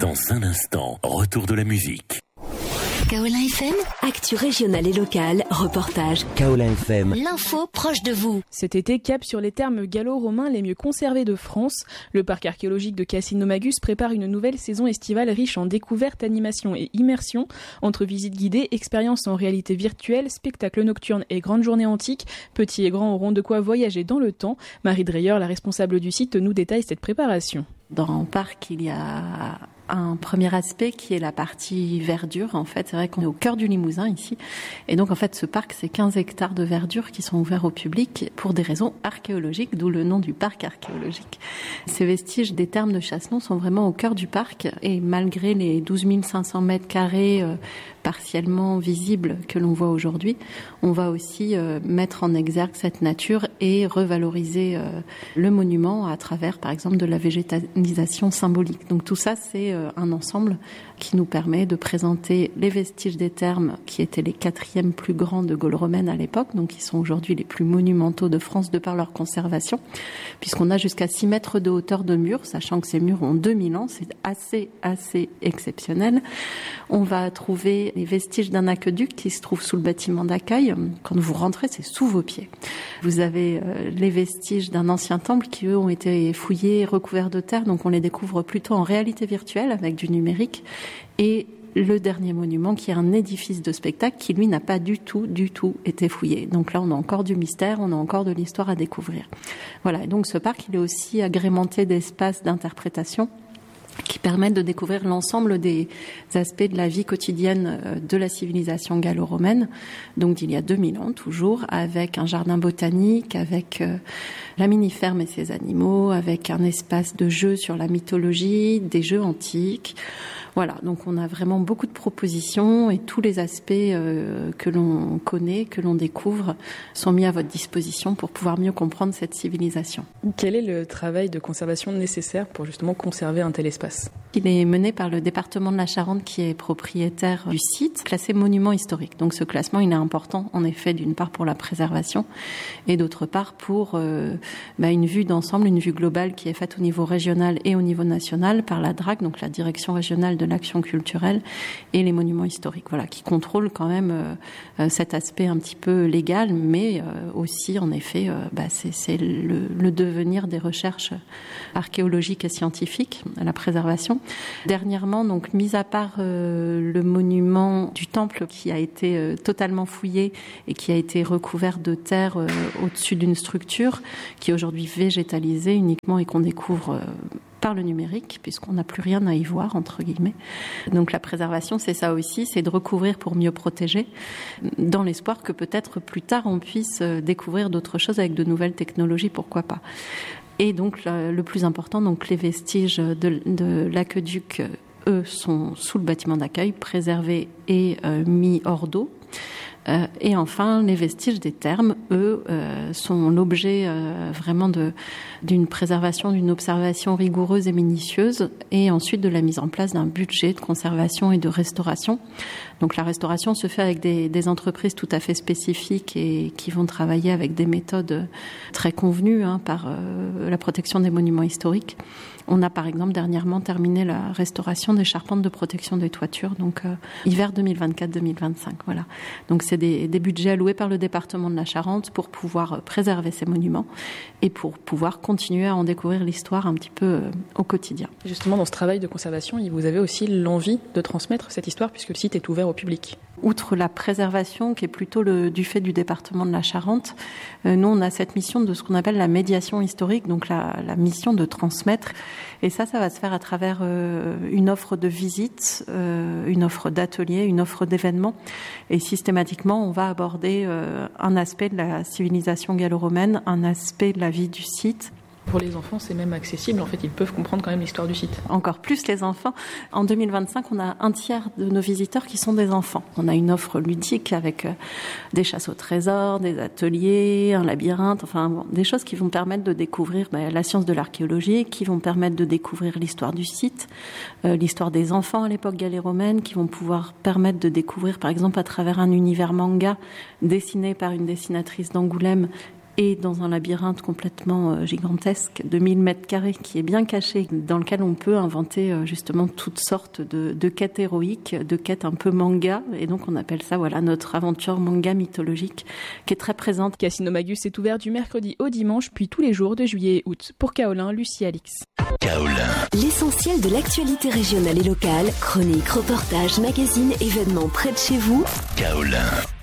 Dans un instant, retour de la musique. Kaolin FM, actu régionale et locale, reportage. Kaolin FM, L'info proche de vous. Cet été, cap sur les thermes gallo-romains les mieux conservés de France. Le parc archéologique de Cassis-Nomagus prépare une nouvelle saison estivale riche en découvertes, animations et immersions. Entre visites guidées, expériences en réalité virtuelle, spectacles nocturnes et grandes journées antiques, petits et grands auront de quoi voyager dans le temps. Marie Dreyer, la responsable du site, nous détaille cette préparation. Dans le parc, il y a un premier aspect qui est la partie verdure. En fait, c'est vrai qu'on est au cœur du Limousin ici. Et donc, en fait, ce parc, c'est 15 hectares de verdure qui sont ouverts au public pour des raisons archéologiques, d'où le nom du parc archéologique. Ces vestiges des thermes de Chassenon sont vraiment au cœur du parc. Et malgré les 12 500 mètres carrés partiellement visibles que l'on voit aujourd'hui, on va aussi mettre en exergue cette nature et revaloriser le monument à travers, par exemple, de la végétalisation symbolique. Donc tout ça, c'est un ensemble qui nous permet de présenter les vestiges des thermes qui étaient les 4e plus grands de Gaule romaine à l'époque, donc qui sont aujourd'hui les plus monumentaux de France de par leur conservation, puisqu'on a jusqu'à 6 mètres de hauteur de murs, sachant que ces murs ont 2000 ans, c'est assez exceptionnel. On va trouver les vestiges d'un aqueduc qui se trouve sous le bâtiment d'accueil. Quand vous rentrez, c'est sous vos pieds. Vous avez les vestiges d'un ancien temple qui, eux, ont été fouillés, recouverts de terre, donc on les découvre plutôt en réalité virtuelle avec du numérique. Et le dernier monument qui est un édifice de spectacle qui, lui, n'a pas du tout été fouillé. Donc là, on a encore du mystère, on a encore de l'histoire à découvrir. Voilà, et donc ce parc, il est aussi agrémenté d'espaces d'interprétation qui permettent de découvrir l'ensemble des aspects de la vie quotidienne de la civilisation gallo-romaine, donc d'il y a 2000 ans toujours, avec un jardin botanique, avec la mini-ferme et ses animaux, avec un espace de jeux sur la mythologie, des jeux antiques. Voilà, donc on a vraiment beaucoup de propositions et tous les aspects que l'on connaît, que l'on découvre, sont mis à votre disposition pour pouvoir mieux comprendre cette civilisation. Quel est le travail de conservation nécessaire pour justement conserver un tel espace ? Il est mené par le département de la Charente qui est propriétaire du site, classé monument historique. Donc ce classement, il est important en effet d'une part pour la préservation et d'autre part pour une vue d'ensemble, une vue globale qui est faite au niveau régional et au niveau national par la DRAC, donc la Direction régionale de l'action culturelle et les monuments historiques, voilà, qui contrôlent quand même cet aspect un petit peu légal, mais aussi en effet, c'est le devenir des recherches archéologiques et scientifiques, la préservation. Dernièrement, donc mis à part le monument du temple qui a été totalement fouillé et qui a été recouvert de terre au-dessus d'une structure qui est aujourd'hui végétalisée uniquement et qu'on découvre par le numérique, puisqu'on n'a plus rien à y voir, entre guillemets. Donc la préservation, c'est ça aussi, c'est de recouvrir pour mieux protéger, dans l'espoir que peut-être plus tard on puisse découvrir d'autres choses avec de nouvelles technologies, pourquoi pas. Et donc le plus important, donc les vestiges de l'aqueduc, eux, sont sous le bâtiment d'accueil, préservés et mis hors d'eau. Et enfin, les vestiges des thermes, eux, sont l'objet vraiment d'une préservation, d'une observation rigoureuse et minutieuse, et ensuite de la mise en place d'un budget de conservation et de restauration. Donc la restauration se fait avec des entreprises tout à fait spécifiques et qui vont travailler avec des méthodes très convenues par la protection des monuments historiques. On a par exemple dernièrement terminé la restauration des charpentes de protection des toitures, donc hiver 2024-2025. Voilà. Donc c'est des budgets alloués par le département de la Charente pour pouvoir préserver ces monuments et pour pouvoir continuer à en découvrir l'histoire un petit peu au quotidien. Justement, dans ce travail de conservation, vous avez aussi l'envie de transmettre cette histoire puisque le site est ouvert au public. Outre la préservation, qui est plutôt du fait du département de la Charente, nous, on a cette mission de ce qu'on appelle la médiation historique, donc la mission de transmettre. Et ça va se faire à travers une offre de visite, une offre d'atelier, une offre d'événements. Et systématiquement, on va aborder un aspect de la civilisation gallo-romaine, un aspect de la vie du site. Pour les enfants, c'est même accessible. En fait, ils peuvent comprendre quand même l'histoire du site. Encore plus les enfants. En 2025, on a un tiers de nos visiteurs qui sont des enfants. On a une offre ludique avec des chasses au trésor, des ateliers, un labyrinthe, des choses qui vont permettre de découvrir la science de l'archéologie, qui vont permettre de découvrir l'histoire du site, l'histoire des enfants à l'époque gallo-romaine, qui vont pouvoir permettre de découvrir, par exemple, à travers un univers manga dessiné par une dessinatrice d'Angoulême, et dans un labyrinthe complètement gigantesque de 1000 mètres carrés qui est bien caché, dans lequel on peut inventer justement toutes sortes de quêtes héroïques, de quêtes un peu manga, et donc on appelle ça notre aventure manga mythologique qui est très présente. Casino Magus est ouvert du mercredi au dimanche, puis tous les jours de juillet et août. Pour Kaolin, Lucie Alix. Kaolin. L'essentiel de l'actualité régionale et locale, chroniques, reportages, magazines, événements près de chez vous. Kaolin.